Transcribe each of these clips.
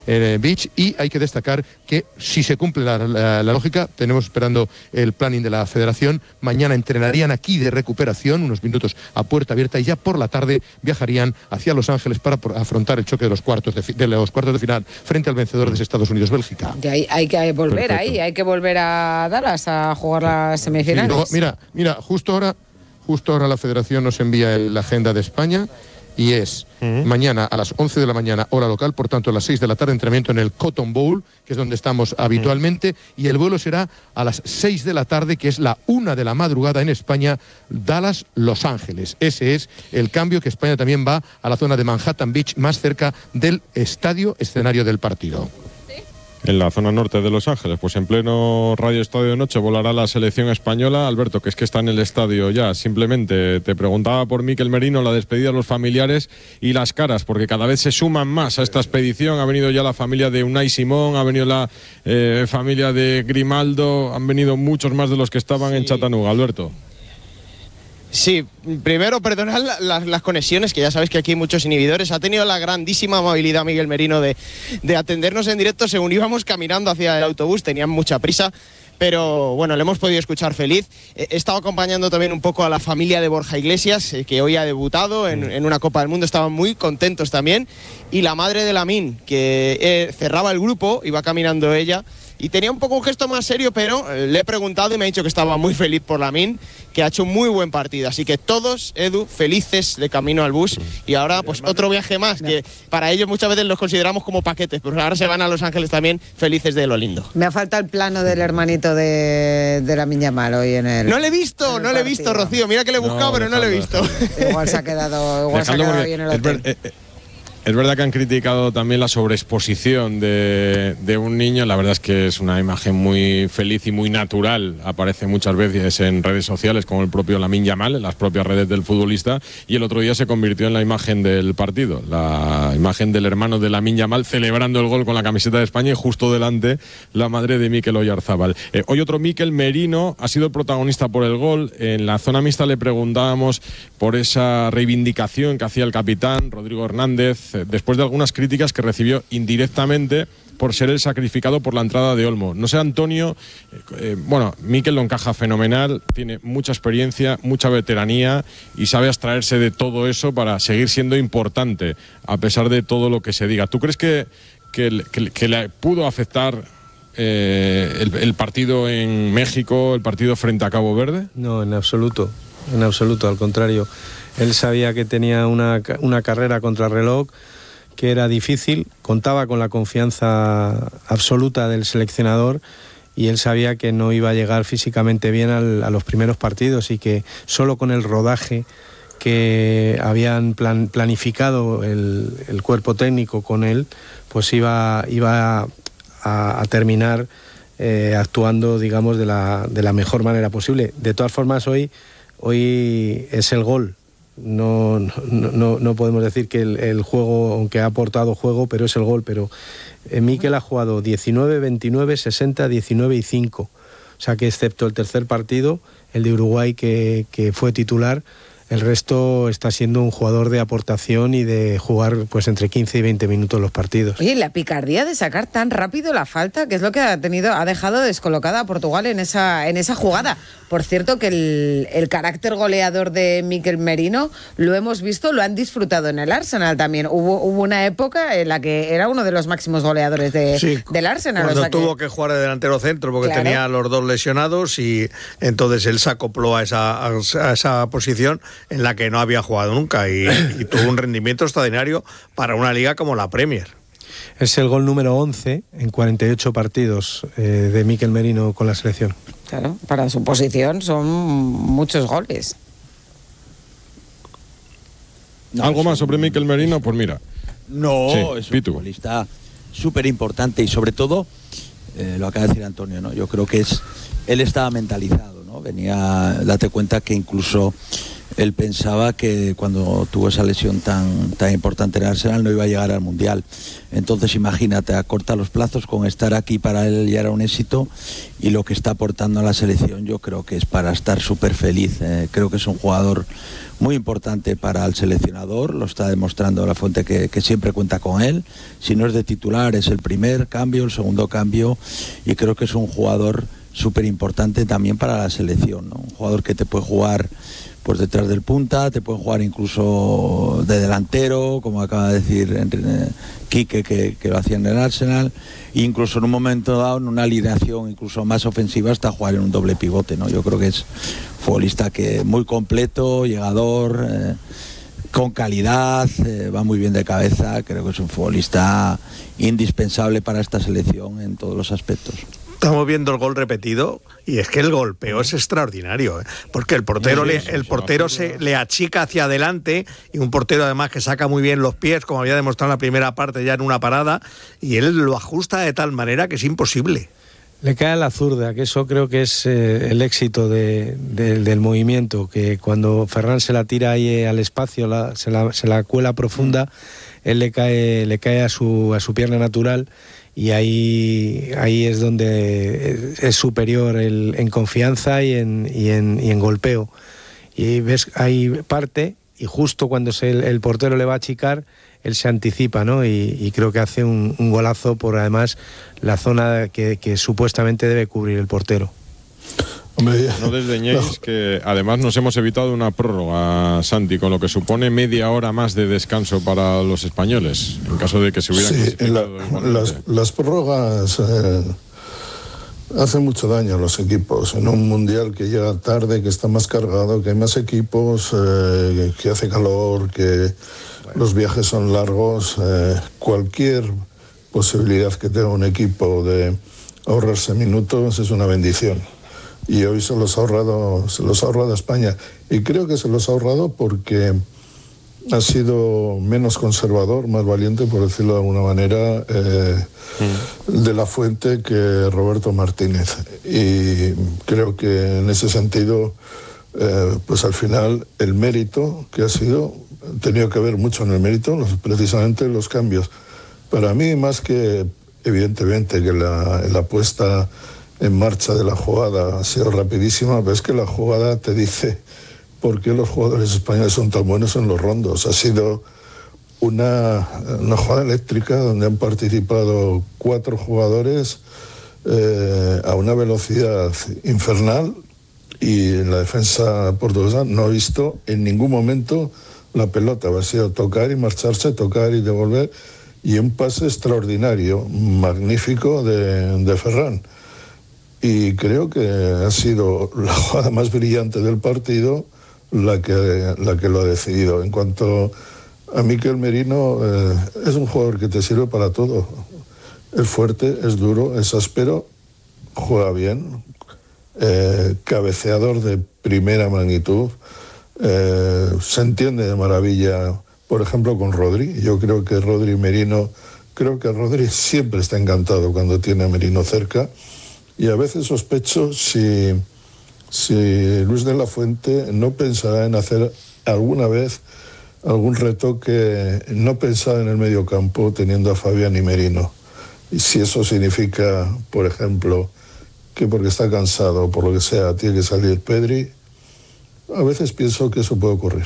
Beach, y hay que destacar que si se cumple la lógica, tenemos esperando el planning de la federación, mañana entrenarían aquí de recuperación, unos minutos a puerta abierta, y ya por la tarde viajarían hacia Los Ángeles para afrontar el choque de los cuartos de final frente al vencedor de Estados Unidos-Bélgica. Hay que volver. Perfecto. Ahí, hay que volver a Dallas a jugar las semifinales. Sí, mira, justo ahora la federación nos envía la agenda de España, y es mañana a las 11 de la mañana, hora local, por tanto a las 6 de la tarde, entrenamiento en el Cotton Bowl, que es donde estamos habitualmente, y el vuelo será a las 6 de la tarde, que es la 1 de la madrugada en España, Dallas-Los Ángeles. Ese es el cambio, que España también va a la zona de Manhattan Beach, más cerca del estadio, escenario del partido. En la zona norte de Los Ángeles, pues en pleno Radio Estadio de Noche volará la selección española. Alberto, que es que está en el estadio ya, simplemente te preguntaba por Mikel Merino, la despedida de los familiares y las caras, porque cada vez se suman más a esta expedición. Ha venido ya la familia de Unai Simón, ha venido la familia de Grimaldo, han venido muchos más de los que estaban en Chattanooga, Alberto. Sí, primero perdonar las conexiones, que ya sabéis que aquí hay muchos inhibidores. Ha tenido la grandísima amabilidad Mikel Merino de atendernos en directo según íbamos caminando hacia el autobús. Tenían mucha prisa, pero bueno, le hemos podido escuchar feliz. He estado acompañando también un poco a la familia de Borja Iglesias, que hoy ha debutado en una Copa del Mundo. Estaban muy contentos también. Y la madre de Lamine, que cerraba el grupo, iba caminando ella, y tenía un poco un gesto más serio, pero le he preguntado y me ha dicho que estaba muy feliz por Lamine, que ha hecho un muy buen partido. Así que todos, Edu, felices de camino al bus. Y ahora pues otro viaje más, que para ellos muchas veces los consideramos como paquetes, pero ahora se van a Los Ángeles también felices de lo lindo. Me ha faltado el plano del hermanito de Lamine Yamal hoy en el... No le he visto, Rocío. Mira que le he buscado, pero no le he visto. Igual se ha quedado hoy en el hotel. Es verdad que han criticado también la sobreexposición de un niño. La verdad es que es una imagen muy feliz y muy natural. Aparece muchas veces en redes sociales, como el propio Lamine Yamal, en las propias redes del futbolista. Y el otro día se convirtió en la imagen del partido. La imagen del hermano de Lamine Yamal celebrando el gol con la camiseta de España, y justo delante la madre de Mikel Oyarzábal. Hoy otro Mikel Merino ha sido protagonista por el gol. En la zona mixta le preguntábamos por esa reivindicación que hacía el capitán Rodrigo Hernández, después de algunas críticas que recibió indirectamente por ser el sacrificado por la entrada de Olmo. No sé, Antonio, Mikel lo encaja fenomenal, tiene mucha experiencia, mucha veteranía y sabe abstraerse de todo eso para seguir siendo importante, a pesar de todo lo que se diga. ¿Tú crees que le pudo afectar el partido en México, el partido frente a Cabo Verde? No, en absoluto, al contrario. Él sabía que tenía una carrera contrarreloj, que era difícil, contaba con la confianza absoluta del seleccionador, y él sabía que no iba a llegar físicamente bien a los primeros partidos, y que solo con el rodaje que habían planificado el cuerpo técnico con él, pues iba a terminar actuando, digamos, de la mejor manera posible. De todas formas, hoy es el gol. No podemos decir que el juego, aunque ha aportado juego, pero es el gol. Pero Mikel ha jugado 19, 29, 60, 19 y 5. O sea que excepto el tercer partido, el de Uruguay que fue titular, el resto está siendo un jugador de aportación y de jugar pues entre 15 y 20 minutos los partidos. Oye, la picardía de sacar tan rápido la falta, que es lo que ha dejado descolocada a Portugal en esa jugada. Por cierto, que el carácter goleador de Mikel Merino lo hemos visto, lo han disfrutado en el Arsenal también. Hubo una época en la que era uno de los máximos goleadores del Arsenal. Cuando tuvo que jugar de delantero centro porque tenía los dos lesionados, y entonces él se acopló a esa posición en la que no había jugado nunca, y tuvo un rendimiento extraordinario para una liga como la Premier. Es el gol número 11 en 48 partidos de Mikel Merino con la selección. Claro, para su posición son muchos goles. ¿Algo más sobre Mikel Merino? Pues mira. No, es un futbolista súper importante, y sobre todo, lo acaba de decir Antonio, ¿no? Yo creo que él estaba mentalizado, ¿no? Date cuenta que incluso él pensaba que cuando tuvo esa lesión tan importante en Arsenal no iba a llegar al Mundial. Entonces imagínate, acorta los plazos, con estar aquí para él ya era un éxito, y lo que está aportando a la selección yo creo que es para estar súper feliz. Creo que es un jugador muy importante para el seleccionador, lo está demostrando La Fuente que siempre cuenta con él. Si no es de titular es el primer cambio, el segundo cambio, y creo que es un jugador súper importante también para la selección, ¿no? Un jugador que te puede jugar pues detrás del punta, te puede jugar incluso de delantero, como acaba de decir Quique, que lo hacía en el Arsenal, e incluso en un momento dado, en una alineación incluso más ofensiva, hasta jugar en un doble pivote, ¿no? Yo creo que es futbolista que muy completo, llegador, con calidad, va muy bien de cabeza. Creo que es un futbolista indispensable para esta selección en todos los aspectos. Estamos viendo el gol repetido y es que el golpeo es extraordinario, porque el portero se le achica hacia adelante, y un portero además que saca muy bien los pies, como había demostrado en la primera parte ya en una parada, y él lo ajusta de tal manera que es imposible. Le cae a la zurda, que eso creo que es el éxito del movimiento, que cuando Ferran se la tira ahí al espacio, se la cuela profunda, él le cae a su pierna natural, y ahí es donde es superior en confianza y en golpeo. Y ves, ahí parte, y justo cuando el portero le va a achicar, él se anticipa, ¿no? Y creo que hace un golazo por, además, la zona que supuestamente debe cubrir el portero. No desdeñéis que además nos hemos evitado una prórroga, Santi, con lo que supone media hora más de descanso para los españoles, en caso de que se hubieran clasificado. Las prórrogas hacen mucho daño a los equipos. En un mundial que llega tarde, que está más cargado, que hay más equipos, que hace calor, que los viajes son largos, cualquier posibilidad que tenga un equipo de ahorrarse minutos es una bendición. Y hoy se los ha ahorrado a España. Y creo que se los ha ahorrado porque ha sido menos conservador, más valiente, por decirlo de alguna manera, de La Fuente que Roberto Martínez. Y creo que en ese sentido, pues al final el mérito que ha tenido que ver mucho en el mérito, precisamente los cambios. Para mí, más que evidentemente que la puesta en marcha de la jugada ha sido rapidísima, ves que la jugada te dice por qué los jugadores españoles son tan buenos en los rondos. Ha sido una jugada eléctrica donde han participado 4 jugadores a una velocidad infernal, y en la defensa portuguesa no he visto en ningún momento la pelota. Ha sido tocar y marcharse, tocar y devolver, y un pase extraordinario, magnífico de Ferran. Y creo que ha sido la jugada más brillante del partido la que lo ha decidido. En cuanto a Mikel Merino, es un jugador que te sirve para todo. Es fuerte, es duro, es áspero, juega bien, cabeceador de primera magnitud, se entiende de maravilla, por ejemplo, con Rodri. Yo creo que Rodri siempre está encantado cuando tiene a Merino cerca. Y a veces sospecho si Luis de la Fuente no pensará en hacer alguna vez algún retoque no pensado en el medio campo, teniendo a Fabián y Merino. Y si eso significa, por ejemplo, que porque está cansado o por lo que sea tiene que salir Pedri, a veces pienso que eso puede ocurrir.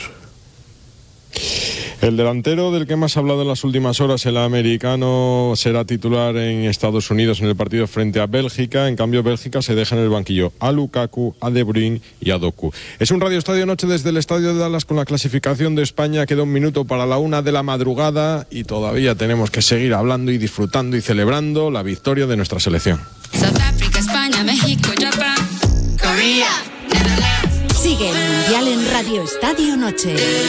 El delantero del que hemos hablado en las últimas horas, el americano, será titular en Estados Unidos en el partido frente a Bélgica. En cambio, Bélgica se deja en el banquillo a Lukaku, a De Bruyne y a Doku. Es un Radio Estadio Noche desde el Estadio de Dallas con la clasificación de España. Queda un minuto para la 1 de la madrugada y todavía tenemos que seguir hablando y disfrutando y celebrando la victoria de nuestra selección. South Africa, España, México, Japón, Corea, Netherlands. Sigue el Mundial en Radio Estadio Noche.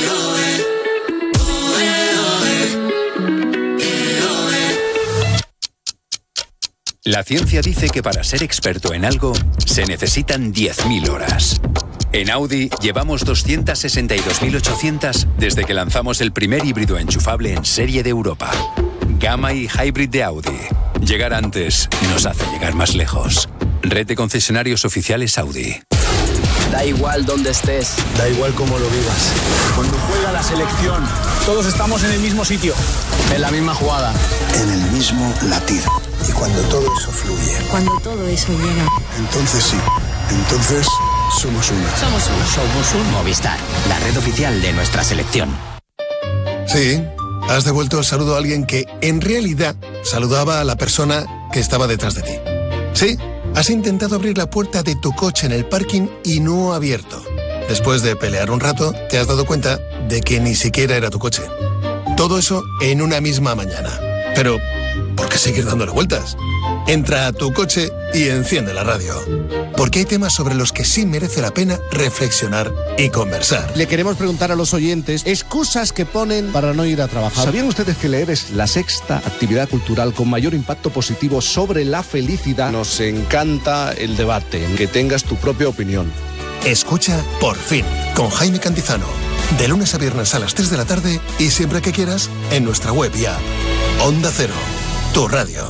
La ciencia dice que para ser experto en algo se necesitan 10.000 horas. En Audi llevamos 262.800 desde que lanzamos el primer híbrido enchufable en serie de Europa. Gamma y Hybrid de Audi. Llegar antes nos hace llegar más lejos. Red de concesionarios oficiales Audi. Da igual dónde estés. Da igual cómo lo vivas. Cuando juega la selección, todos estamos en el mismo sitio. En la misma jugada. En el mismo latir. Y cuando todo eso fluye. Cuando todo eso llega. Entonces sí. Entonces somos uno. Somos un Movistar, la red oficial de nuestra selección. Sí, has devuelto el saludo a alguien que en realidad saludaba a la persona que estaba detrás de ti. Sí, has intentado abrir la puerta de tu coche en el parking y no ha abierto. Después de pelear un rato, te has dado cuenta de que ni siquiera era tu coche. Todo eso en una misma mañana. Pero, ¿por qué seguir dándole vueltas? Entra a tu coche y enciende la radio. Porque hay temas sobre los que sí merece la pena reflexionar y conversar. Le queremos preguntar a los oyentes excusas que ponen para no ir a trabajar. ¿Sabían ustedes que leer es la sexta actividad cultural con mayor impacto positivo sobre la felicidad? Nos encanta el debate, que tengas tu propia opinión. Escucha Por Fin, con Jaime Cantizano. De lunes a viernes a las 3 de la tarde y siempre que quieras en nuestra web y app. Onda Cero, tu radio.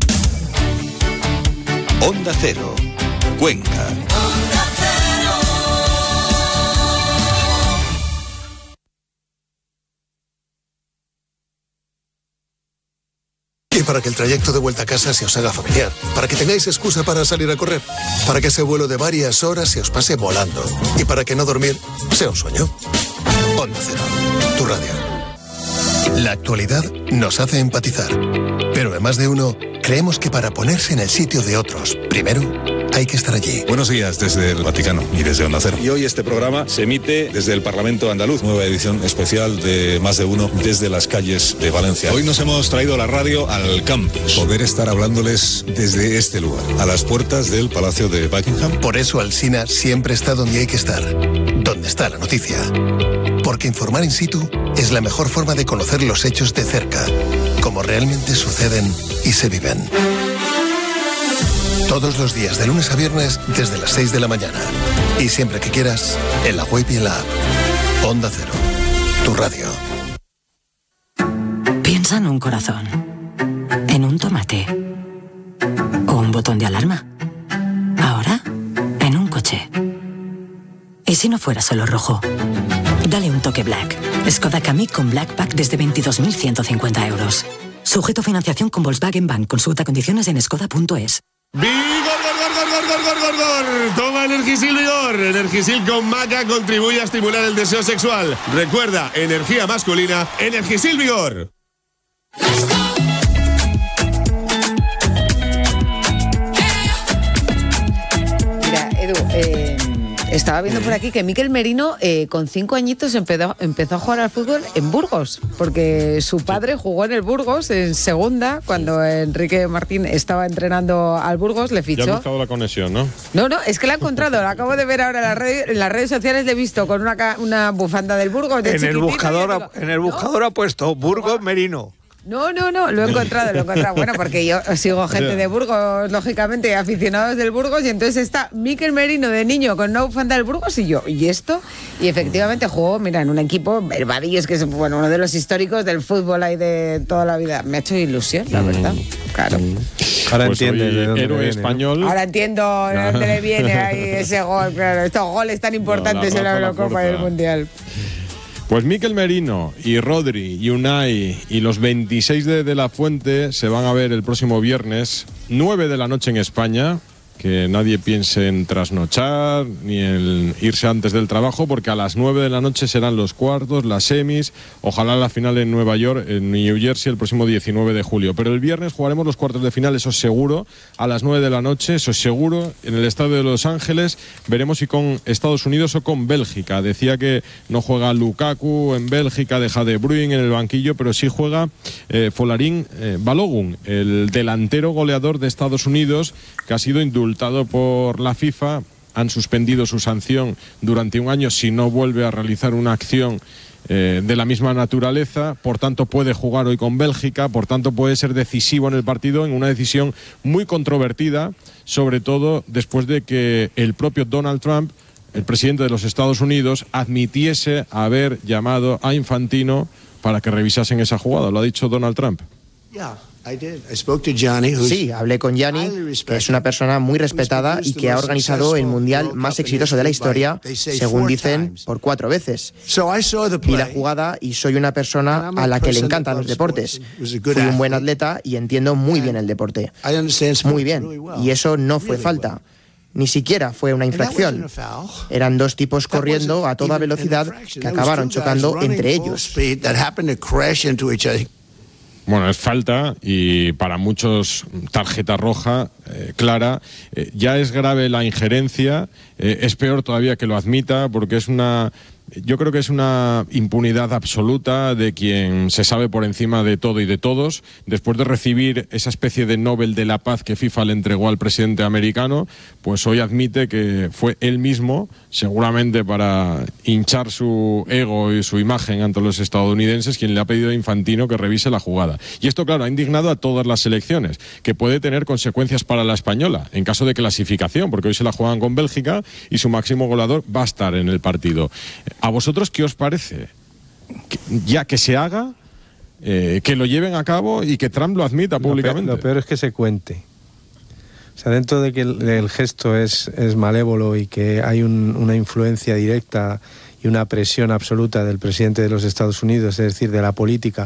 Onda Cero, Cuenca. Y para que el trayecto de vuelta a casa se os haga familiar, para que tengáis excusa para salir a correr, para que ese vuelo de varias horas se os pase volando y para que no dormir sea un sueño. Onda Cero, tu radio. La actualidad nos hace empatizar, pero en Más de Uno creemos que para ponerse en el sitio de otros, primero hay que estar allí. Buenos días desde el Vaticano y desde Onda Cero. Y hoy este programa se emite desde el Parlamento andaluz. Nueva edición especial de Más de Uno desde las calles de Valencia. Hoy nos hemos traído la radio al campus. Poder estar hablándoles desde este lugar, a las puertas del Palacio de Buckingham. Por eso Alsina siempre está donde hay que estar, donde está la noticia. Porque informar in situ es la mejor forma de conocer los hechos de cerca, como realmente suceden y se viven. Todos los días, de lunes a viernes, desde las 6 de la mañana. Y siempre que quieras, en la web y en la app. Onda Cero, tu radio. Piensa en un corazón, en un tomate o un botón de alarma. Ahora, en un coche. ¿Y si no fuera solo rojo? Dale un toque Black. Skoda Kamiq con Black Pack desde 22.150 euros. Sujeto a financiación con Volkswagen Bank. Consulta condiciones en skoda.es. ¡Vigor! Toma Energisil Vigor. Energisil con maca contribuye a estimular el deseo sexual. Recuerda, energía masculina, Energisil Vigor. Mira, Edu, estaba viendo por aquí que Mikel Merino con 5 añitos empezó a jugar al fútbol en Burgos, porque su padre jugó en el Burgos en segunda, cuando Enrique Martín estaba entrenando al Burgos, le fichó. Ya has buscado la conexión, ¿no? No, es que la he encontrado, la acabo de ver ahora en las redes sociales, le he visto con una bufanda del Burgos. En el buscador ha puesto Burgos Merino. No, lo he encontrado. Bueno, porque yo sigo gente de Burgos, lógicamente, aficionados del Burgos, y entonces está Mikel Merino de niño con una bufanda del Burgos y yo, ¿y esto? Y efectivamente jugó, mira, en un equipo, el Vadillos, que es uno de los históricos del fútbol ahí de toda la vida. Me ha hecho ilusión, la verdad. Claro. Ahora pues entiendes de dónde héroe viene, español. ¿No? Ahora entiendo de dónde le viene ahí ese gol, claro. Estos goles tan importantes en la Eurocopa y el Mundial. Pues Mikel Merino y Rodri y Unai y los 26 de La Fuente se van a ver el próximo viernes, 9 de la noche en España. Que nadie piense en trasnochar ni en irse antes del trabajo, porque a las 9 de la noche serán los cuartos, las semis, ojalá la final en Nueva York, en New Jersey, el próximo 19 de julio. Pero el viernes jugaremos los cuartos de final, eso es seguro, a las 9 de la noche, eso es seguro, en el estadio de Los Ángeles. Veremos si con Estados Unidos o con Bélgica. Decía que no juega Lukaku en Bélgica, deja De Bruyne en el banquillo, pero sí juega Folarin Balogun, el delantero goleador de Estados Unidos, que ha sido indultado por la FIFA. Han suspendido su sanción durante un año si no vuelve a realizar una acción de la misma naturaleza. Por tanto puede jugar hoy con Bélgica, por tanto puede ser decisivo en el partido, en una decisión muy controvertida, sobre todo después de que el propio Donald Trump, el presidente de los Estados Unidos, admitiese haber llamado a Infantino para que revisasen esa jugada. Lo ha dicho Donald Trump. Sí, hablé con Gianni, que es una persona muy respetada y que ha organizado el mundial más exitoso de la historia, según dicen, por 4 veces. Vi la jugada y soy una persona a la que le encantan los deportes. Fui un buen atleta y entiendo muy bien el deporte. Muy bien. Y eso no fue falta. Ni siquiera fue una infracción. Eran 2 tipos corriendo a toda velocidad que acabaron chocando entre ellos. Bueno, es falta y para muchos tarjeta roja clara. Ya es grave la injerencia, es peor todavía que lo admita, porque yo creo que es una impunidad absoluta de quien se sabe por encima de todo y de todos. Después de recibir esa especie de Nobel de la Paz que FIFA le entregó al presidente americano, pues hoy admite que fue él mismo, seguramente para hinchar su ego y su imagen ante los estadounidenses, quien le ha pedido a Infantino que revise la jugada. Y esto, claro, ha indignado a todas las selecciones, que puede tener consecuencias para la española, en caso de clasificación, porque hoy se la juegan con Bélgica y su máximo goleador va a estar en el partido. ¿A vosotros qué os parece? Ya que se haga, que lo lleven a cabo y que Trump lo admita públicamente. Lo peor es que se cuente. O sea, dentro de que el gesto es malévolo y que hay una influencia directa y una presión absoluta del presidente de los Estados Unidos, es decir, de la política,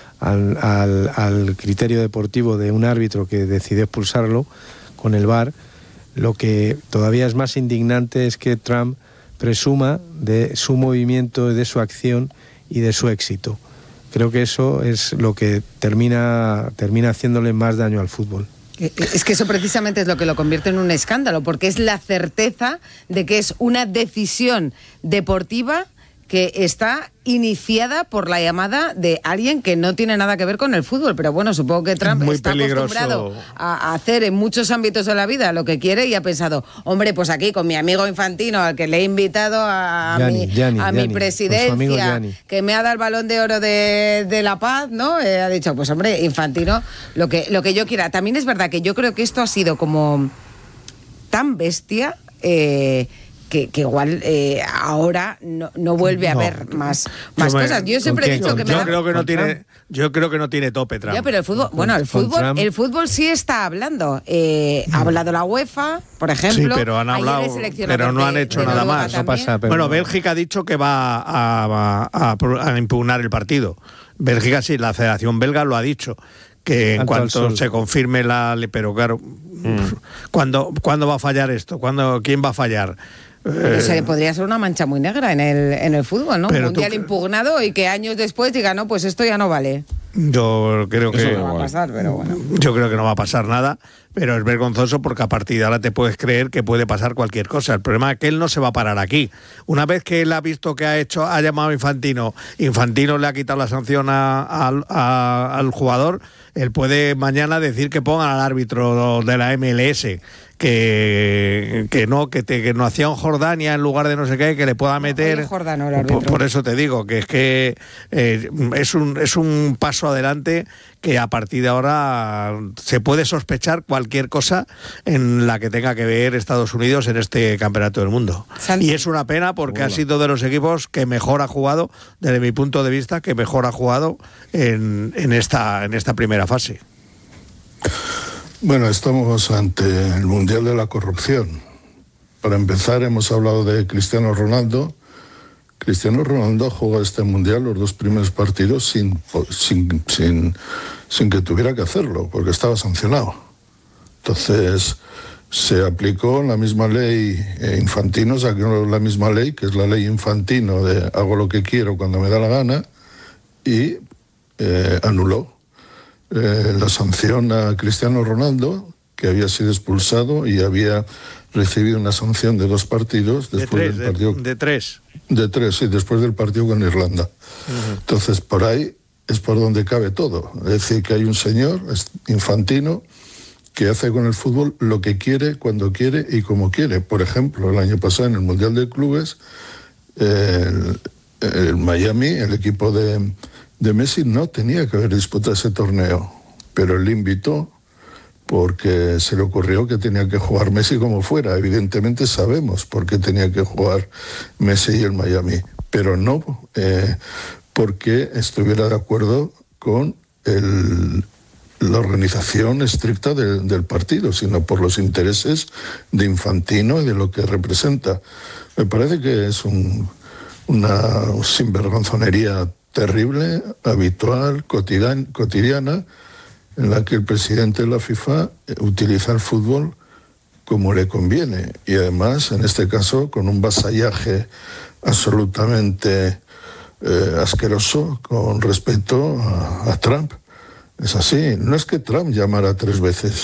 al criterio deportivo de un árbitro que decidió expulsarlo con el VAR, lo que todavía es más indignante es que Trump presuma de su movimiento, de su acción y de su éxito. Creo que eso es lo que termina haciéndole más daño al fútbol. Es que eso precisamente es lo que lo convierte en un escándalo, porque es la certeza de que es una decisión deportiva que está iniciada por la llamada de alguien que no tiene nada que ver con el fútbol. Pero bueno, supongo que Trump está acostumbrado a hacer en muchos ámbitos de la vida lo que quiere y ha pensado, hombre, pues aquí con mi amigo Infantino, al que le he invitado a mi presidencia, que me ha dado el Balón de Oro de la Paz, ¿no? Ha dicho, pues hombre, Infantino, lo que yo quiera. También es verdad que yo creo que esto ha sido como tan bestia, que igual ahora no vuelve a haber más cosas. Yo siempre he dicho que yo creo que no tiene tope Trump. Ya, pero el fútbol sí está hablando. Ha hablado la UEFA, por ejemplo. Sí, pero han hablado, pero no han hecho nada más. No pasa, bueno, Bélgica ha dicho que va a impugnar el partido. Bélgica sí, la Federación Belga lo ha dicho, que en cuanto se confirme pero claro, ¿cuándo va a fallar esto? ¿Quién va a fallar? Podría ser una mancha muy negra en el fútbol, ¿no? Un mundial impugnado y que años después diga, no, pues esto ya no vale. Yo creo que no va a pasar, pero bueno. Yo creo que no va a pasar nada, pero es vergonzoso porque a partir de ahora te puedes creer que puede pasar cualquier cosa. El problema es que él no se va a parar aquí. Una vez que él ha visto que ha llamado a Infantino le ha quitado la sanción al jugador, él puede mañana decir que pongan al árbitro de la MLS, que no hacía un Jordania en lugar de no sé qué, que le pueda meter. Por eso te digo que es un paso adelante, que a partir de ahora se puede sospechar cualquier cosa en la que tenga que ver Estados Unidos en este campeonato del mundo. Y es una pena porque ha sido de los equipos que mejor ha jugado, desde mi punto de vista, que mejor ha jugado en esta primera fase. Bueno, estamos ante el Mundial de la Corrupción. Para empezar, hemos hablado de Cristiano Ronaldo. Cristiano Ronaldo jugó este Mundial los 2 primeros partidos sin que tuviera que hacerlo, porque estaba sancionado. Entonces, se aplicó la misma ley, Infantino sacó la misma ley, que es la ley Infantino de hago lo que quiero cuando me da la gana, y anuló la sanción a Cristiano Ronaldo, que había sido expulsado y había recibido una sanción de 2 partidos después del partido. De 3. De 3, sí, después del partido con Irlanda. Entonces, por ahí es por donde cabe todo. Es decir, que hay un señor, Infantino, que hace con el fútbol lo que quiere, cuando quiere y como quiere. Por ejemplo, el año pasado en el Mundial de Clubes, el Miami, el equipo de Messi, no tenía que haber disputado ese torneo, pero él le invitó porque se le ocurrió que tenía que jugar Messi como fuera. Evidentemente sabemos por qué tenía que jugar Messi y el Miami, pero no porque estuviera de acuerdo con la organización estricta del partido, sino por los intereses de Infantino y de lo que representa. Me parece que es una sinvergonzonería terrible, habitual, cotidiana, en la que el presidente de la FIFA utiliza el fútbol como le conviene, y además, en este caso, con un vasallaje absolutamente asqueroso con respecto a Trump. Es así, no es que Trump llamara 3 veces